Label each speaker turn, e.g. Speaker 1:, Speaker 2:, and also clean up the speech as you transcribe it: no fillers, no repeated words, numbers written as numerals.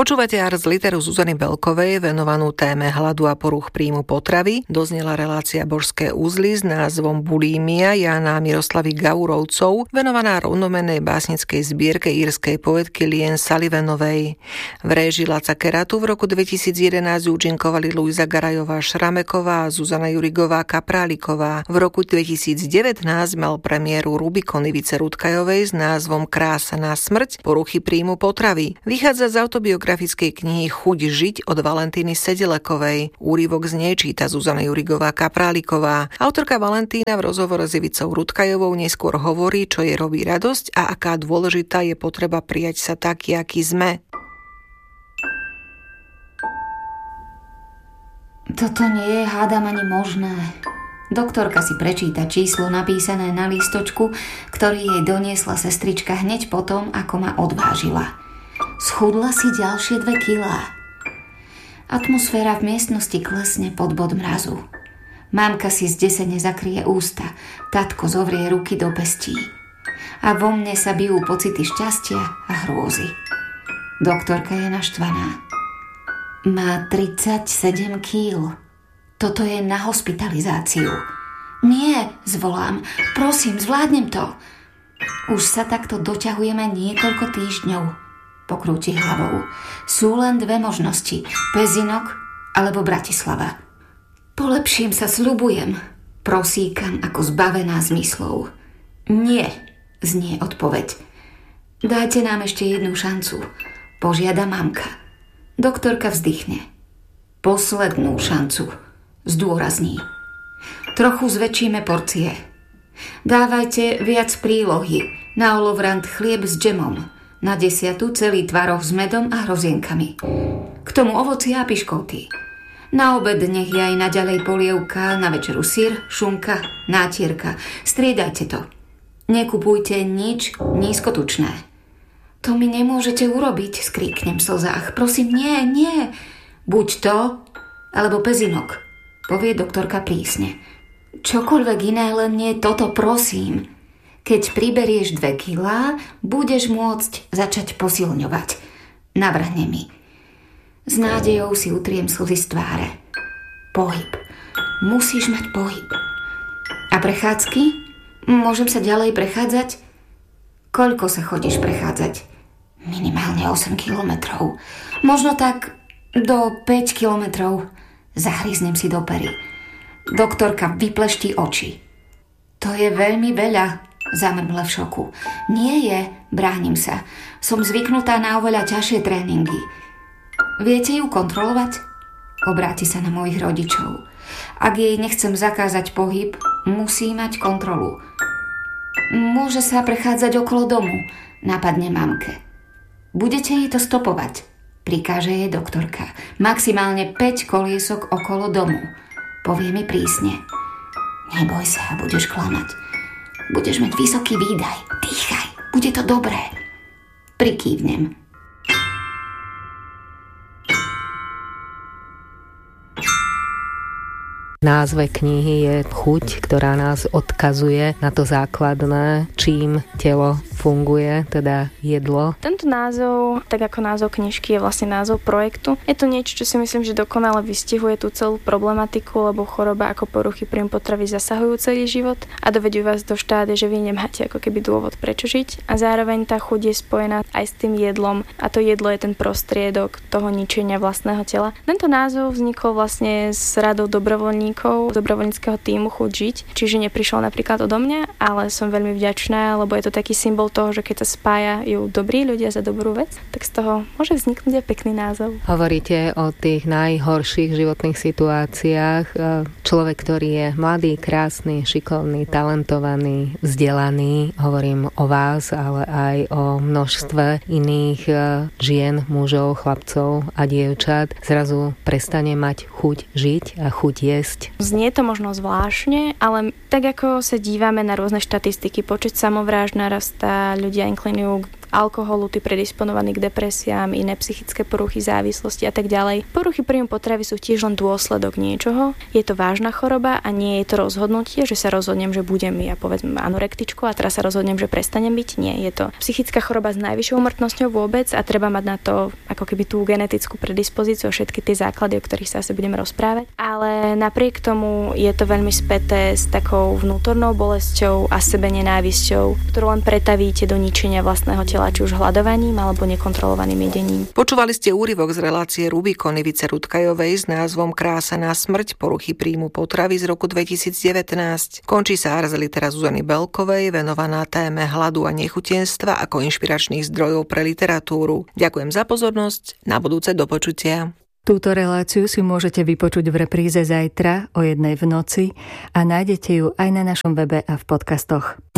Speaker 1: Počúvate Ars Literu Zuzany Belkovej venovanú téme hladu a porúch príjmu potravy. Doznela relácia Božské uzly s názvom Bulímia Jána Miroslavy Gaurovcov, venovaná rovnomennej básnickej zbierke írskej poetky Liane Sullivanovej. V réžii Laca Keratu v roku 2011 účinkovali Luisa Garajová Šrameková a Zuzana Jurigová Kapráliková. V roku 2019 mal premiéru Rubikon Ivice Rutkajovej s názvom Krása na smrť, poruchy príjmu potravy. Vychádza z autobiografickej knihy Chuť žiť od Valentíny Sedelekovej. Úryvok z nej číta Zuzana Jurigová Kapráliková. Autorka Valentína v rozhovore s Ivicou Rutkajovou neskôr hovorí, čo jej robí radosť a aká dôležitá je potreba prijať sa taký, aký sme.
Speaker 2: Toto nie je, hádam, ani možné. Doktorka si prečíta číslo napísané na lístočku, ktorý jej doniesla sestrička hneď potom, ako ma odvážila. Schudla si ďalšie 2 kilá. Atmosféra v miestnosti klesne pod bod mrazu. Mámka si zdesene zakrie ústa, tatko zovrie ruky do pestí. A vo mne sa bijú pocity šťastia a hrôzy. Doktorka je naštvaná. Má 37 kíl. Toto je na hospitalizáciu. Nie, zvolám. Prosím, zvládnem to. Už sa takto doťahujeme niekoľko týždňov. Pokrúti hlavou. Sú len 2 možnosti. Pezinok alebo Bratislava. Polepším sa, sľubujem. Prosíkam ako zbavená zmyslov. Nie, znie odpoveď. Dajte nám ešte jednu šancu. Požiada mamka. Doktorka vzdychne. Poslednú šancu. Zdôrazní. Trochu zväčšíme porcie. Dávajte viac prílohy. Na olovrant chlieb s džemom. Na 10 celý tvaroh s medom a hrozienkami. K tomu ovocie a piškoty. Na obed nech je aj naďalej polievka, na večeru syr, šunka, nátierka. Striedajte to. Nekupujte nič nízkotučné. To mi nemôžete urobiť, skríknem v slzách. Prosím, nie. Buď to, alebo pezinok, povie doktorka prísne. Čokoľvek iné, len nie toto, prosím. Keď priberieš 2 kilá, budeš môcť začať posilňovať. Navrhne mi. S nádejou si utriem slzy z tváre. Pohyb. Musíš mať pohyb. A prechádzky? Môžem sa ďalej prechádzať? Koľko sa chodíš prechádzať? Minimálne 8 kilometrov. Možno tak do 5 kilometrov. Zahryznem si do pery. Doktorka vypleští oči. To je veľmi veľa, zamrmle v šoku. Nie je, bránim sa. Som zvyknutá na oveľa ťažšie tréningy. Viete ju kontrolovať? Obráti sa na mojich rodičov. Ak jej nechcem zakázať pohyb, musí mať kontrolu. Môže sa prechádzať okolo domu, napadne mamke. Budete jej to stopovať, prikáže jej doktorka. Maximálne 5 koliesok okolo domu, povie mi prísne. Neboj sa, budeš klamať. Budeš mať vysoký výdaj. Dýchaj, bude to dobré. Prikývnem.
Speaker 3: Názve knihy je Chuť, ktorá nás odkazuje na to základné, čím telo funguje, teda jedlo.
Speaker 4: Tento názov, tak ako názov knižky, je vlastne názov projektu. Je to niečo, čo si myslím, že dokonale vystihuje tú celú problematiku, lebo choroba ako poruchy príjmu potravy zasahujú celý život a dovedú vás do štádia, že vy nemáte ako keby dôvod prečo žiť. A zároveň tá chuť je spojená aj s tým jedlom a to jedlo je ten prostriedok toho ničenia vlastného tela. Tento názov vznikol vlastne s radou dobrovoľníckého tímu Chuť žiť, čiže neprišiel napríklad odo mňa, ale som veľmi vďačná, lebo je to taký symbol toho, že keď sa spájajú dobrí ľudia za dobrú vec, tak z toho môže vzniknúť aj pekný názov.
Speaker 3: Hovoríte o tých najhorších životných situáciách. Človek, ktorý je mladý, krásny, šikovný, talentovaný, vzdelaný, hovorím o vás, ale aj o množstve iných žien, mužov, chlapcov a dievčat, zrazu prestane mať chuť žiť a chuť jesť.
Speaker 4: Znie to možno zvláštne, ale tak ako sa dívame na rôzne štatistiky, počet samovrážd narastá, ľudia inklinujú k alkoholu, tí predisponovaní k depresiám, iné psychické poruchy, závislosti a tak ďalej. Poruchy príjmu potravy sú tiež len dôsledok niečoho. Je to vážna choroba a nie je to rozhodnutie, že sa rozhodnem, že budem ja povedzme anorektičkou a teraz sa rozhodnem, že prestanem byť. Nie, je to psychická choroba s najvyššou úmrtnosťou vôbec a treba mať na to ako keby tú genetickú predispozíciu, všetky tie základy, o ktorých sa asi budeme rozprávať. Ale napriek tomu je to veľmi späté s takou vnútornou bolesťou a sebenenávisťou, ktorú len pretavíte do ničenia vlastného tela, či už hľadovaním alebo nekontrolovaným jedením.
Speaker 1: Počúvali ste úryvok z relácie Rubikon Ivice Rutkajovej s názvom Krása na smrť, poruchy príjmu potravy z roku 2019. Končí sa Ars Litera Zuzany Belkovej, venovaná téme hladu a nechutenstva ako inšpiračných zdrojov pre literatúru. Ďakujem za pozornosť, na budúce do počutia.
Speaker 5: Túto reláciu si môžete vypočuť v repríze zajtra o 1:00 v noci a nájdete ju aj na našom webe a v podcastoch.